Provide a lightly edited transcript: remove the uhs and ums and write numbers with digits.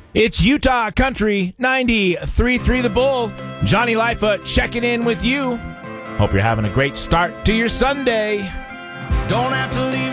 It's Utah Country 93.3 The Bull. Johnny Lightfoot checking in with you. Hope you're having a great start to your Sunday. Don't have to leave